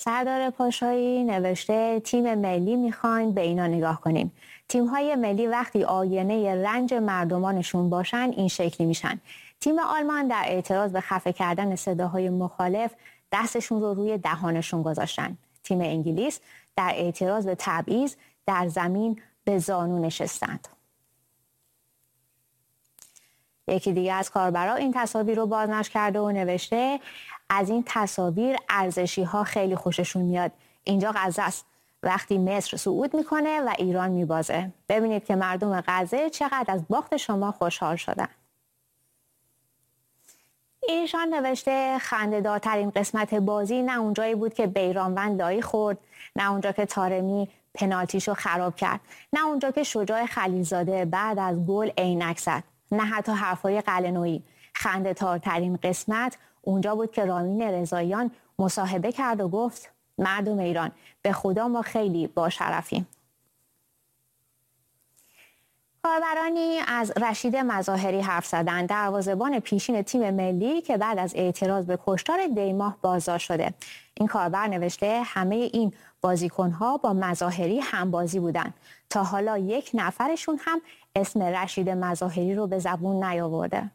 سردار پاشایی نوشته تیم ملی میخواین به اینا نگاه کنیم. تیم‌های ملی وقتی آینه رنج مردمانشون باشن این شکلی میشن. تیم آلمان در اعتراض به خفه کردن صداهای مخالف دستشون رو روی دهانشون گذاشتن. تیم انگلیس در اعتراض به تبعیض در زمین به زانو نشستند. یکی دیگه از کاربرا این تصاویر رو بازنشر کرده و نوشته از این تصاویر ارزشی ها خیلی خوششون میاد. اینجا غزه است. وقتی مصر صعود میکنه و ایران میبازه. ببینید که مردم غزه چقدر از باخت شما خوشحال شدن. ایشان نوشته خنده‌دارترین قسمت بازی نه اونجایی بود که بیرانوند لایی خورد، نه اونجا که طارمی پنالتیشو خراب کرد، نه اونجا که شجاع خلیلزاده بعد از گل عینک زد، نه حتی حرفای قلعه‌نویی. خنده‌دارترین قسمت اونجا بود که رامین رضاییان مصاحبه کرد و گفت مردم ایران به خدا ما خیلی با شرفیم. کاربرانی از رشید مظاهری حرف زدند، دروازه‌بان پیشین تیم ملی که بعد از اعتراض به کشتار دیماه بازداشت شده. این کاربر نوشته همه این بازیکن‌ها با مظاهری همبازی بودند. تا حالا یک نفرشون هم اسم رشید مظاهری رو به زبون نیاورده.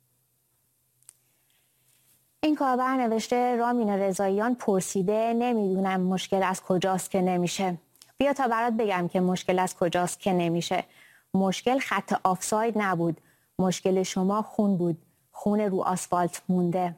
این کاربر نوشته رامین رضاییان پرسیده نمیدونم مشکل از کجاست که نمیشه. بیا تا برات بگم که مشکل از کجاست که نمیشه. مشکل خط آفساید نبود. مشکل شما خون بود. خون رو آسفالت مونده.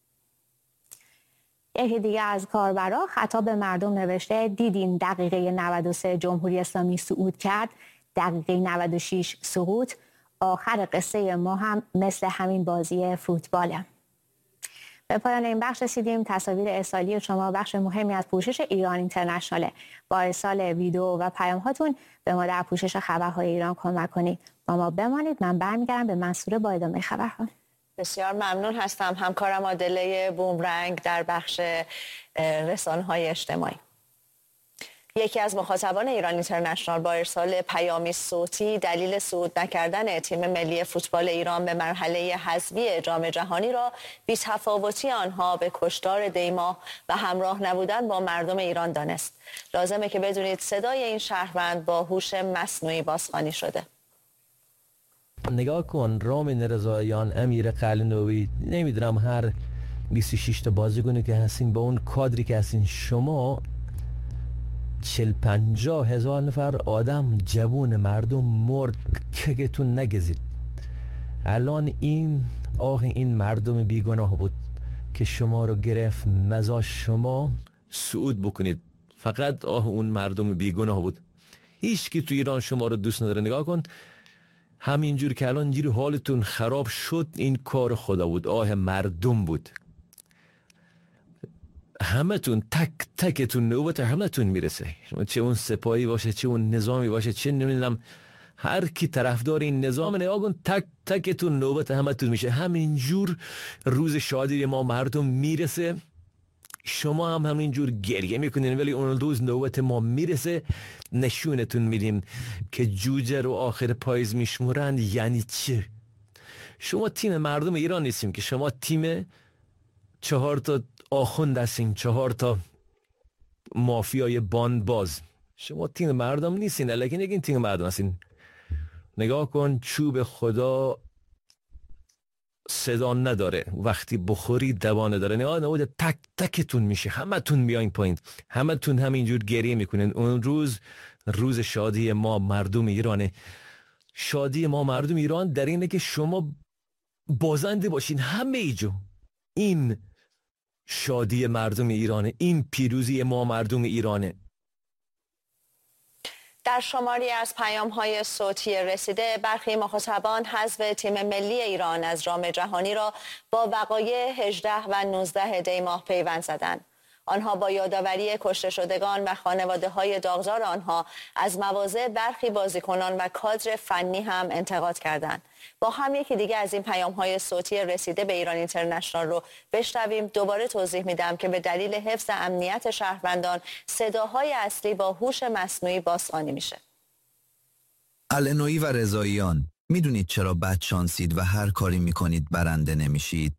یکی دیگه از کاربرا خطاب به مردم نوشته دیدین دقیقه 93 جمهوری اسلامی صعود کرد، دقیقه 96 سقوط. آخر قصه ما هم مثل همین بازی فوتباله. به پایان این بخش رسیدیم. تصاویر ارسالی شما بخش مهمی از پوشش ایران اینترنشناله. با ارسال ویدیو و پیام هاتون به ما در پوشش خبرهای ایران کمک کنید. با ما بمانید. من برمیگردم به منصوره با ادامه خبرها. بسیار ممنون هستم. همکارم عادله بومرنگ در بخش رسانه‌های اجتماعی. یکی از مخاطبان ایران اینترنشنال با ارسال پیامی صوتی دلیل صعود نکردن تیم ملی فوتبال ایران به مرحله حذفی جام جهانی را بی‌تفاوتی آنها به کشتار دیماه و همراه نبودن با مردم ایران دانست. لازمه که بدونید صدای این شهروند با هوش مصنوعی بازخوانی شده. نگاه کن رامین رضاییان، امیر قلعه‌نویی، نمیدونم هر 26 تا بازیکنی که هستین با اون کادری که هستین شما 40-50 هزار نفر آدم جوون مردم مرد کگتون نگزید. الان این مردم بیگناه بود که شما رو گرفت مزا شما صعود بکنید. فقط اون مردم بیگناه بود. هیچ کی تو ایران شما رو دوست نداره. نگاه کن همینجور که الان جیر حالتون خراب شد این کار خدا بود. مردم بود. همه تون تک تکتون نوبت همه تون میرسه. چه اون سپاهی باشه چه اون نظامی باشه چه نمیدونم هر کی طرفدار این نظام نگاه کن تک تکتون نوبت همه تون میشه. همینجور روز شادی ما مردم میرسه شما هم همینجور گریه میکنین ولی اون روز نوبت ما میرسه نشونتون میدیم که جوجه رو آخر پاییز میشمورن یعنی چه. شما تیم مردم ایران نیستیم که شما تیم 4 تا آخوند هستین 4 تا مافیای باندباز. شما تیم مردم نیستین لیکن نگین تیم مردم هستین. نگاه کن چوب خدا صدا نداره وقتی بخوری دوانه داره. نگاه تک تکتون میشه همه تون میاین پایین همه تون همینجور گریه میکنین. اون روز شادی ما مردم ایرانه. شادی ما مردم ایران در اینه که شما بازنده باشین همه ایجو. این شادی مردم ایرانه. این پیروزی ما مردم ایرانه. در شماری از پیام‌های صوتی رسیده برخی مخاطبان حذف تیم ملی ایران از جام جهانی را با وقایع 18 و 19 دی ماه پیوند زدند. آنها با یادآوری کشته شدگان و خانواده‌های داغدار آنها از مواضع برخی بازیکنان و کادر فنی هم انتقاد کردند. با هم یکی دیگه از این پیام‌های صوتی رسیده به ایران اینترنشنال رو بشنویم. دوباره توضیح میدم که به دلیل حفظ امنیت شهروندان صداهای اصلی با هوش مصنوعی بازخوانی میشه. قلعه‌نویی و رضاییان، میدونید چرا بدشانسید و هر کاری میکنید برنده نمیشید؟